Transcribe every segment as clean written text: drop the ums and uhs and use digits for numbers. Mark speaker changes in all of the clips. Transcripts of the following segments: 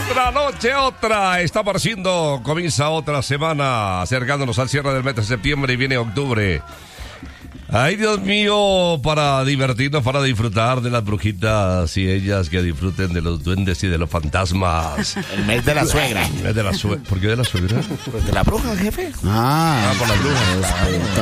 Speaker 1: Otra noche, otra. Está apareciendo, comienza otra semana, acercándonos al cierre del mes de septiembre y viene octubre. Ay, Dios mío, para divertirnos, para disfrutar de las brujitas y ellas que disfruten de los duendes y de los fantasmas.
Speaker 2: El mes de la suegra.
Speaker 1: El mes de la suegra. ¿Por qué de la suegra?
Speaker 2: Pues de la bruja, jefe.
Speaker 1: Por las brujas.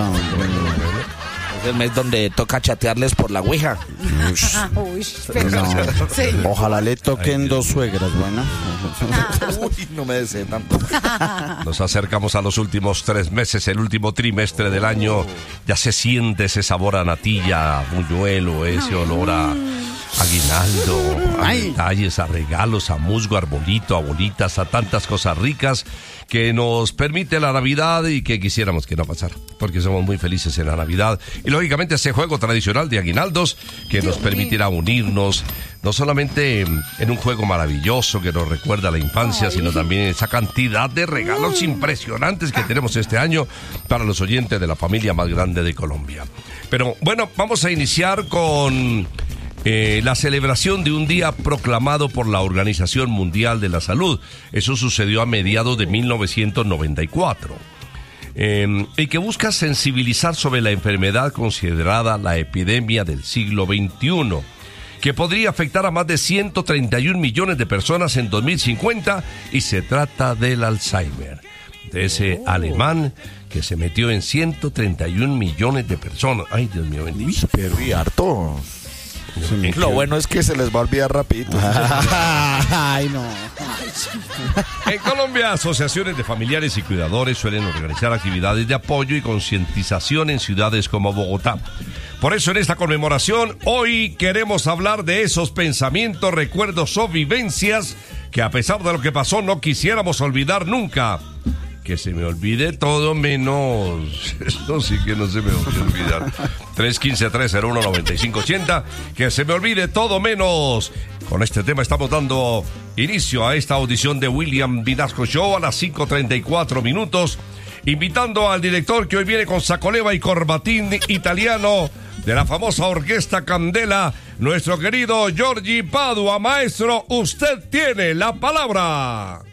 Speaker 2: Es el mes donde toca chatearles por la ouija.
Speaker 3: Uy, pero, sí.
Speaker 4: Ojalá le toquen dos suegras, bueno.
Speaker 2: Uy, no me desee tanto.
Speaker 1: Nos acercamos a los últimos 3 meses, el último trimestre del año. Ya se siente ese sabor a natilla, a buñuelo, ese olor a aguinaldo, a detalles, a regalos, a musgo, a arbolito, a bolitas, a tantas cosas ricas que nos permite la Navidad y que quisiéramos que no pasara, porque somos muy felices en la Navidad. Y lógicamente ese juego tradicional de aguinaldos que nos permitirá unirnos, no solamente en un juego maravilloso que nos recuerda a la infancia, sino también esa cantidad de regalos impresionantes que tenemos este año para los oyentes de la familia más grande de Colombia. Pero bueno, vamos a iniciar con la celebración de un día proclamado por la Organización Mundial de la Salud. Eso sucedió a mediados de 1994. Y que busca sensibilizar sobre la enfermedad considerada la epidemia del siglo XXI, que podría afectar a más de 131 millones de personas en 2050, y se trata del Alzheimer, de ese alemán que se metió en 131 millones de personas. Ay, Dios mío, bendito.
Speaker 2: Pero y harto. Lo bueno es que se les va a olvidar rapidito.
Speaker 4: Ay, no.
Speaker 1: En Colombia, asociaciones de familiares y cuidadores suelen organizar actividades de apoyo y concientización en ciudades como Bogotá. Por eso en esta conmemoración, hoy queremos hablar de esos pensamientos, recuerdos o vivencias que a pesar de lo que pasó no quisiéramos olvidar nunca. Que se me olvide todo menos... Esto sí que no se me voy a olvidar. 315-301-9580. Que se me olvide todo menos. Con este tema estamos dando inicio a esta audición de William Vinasco Show a las 5:34 minutos. Invitando al director que hoy viene con sacoleva y corbatín italiano de la famosa orquesta Candela, nuestro querido Giorgi Padua. Maestro, usted tiene la palabra.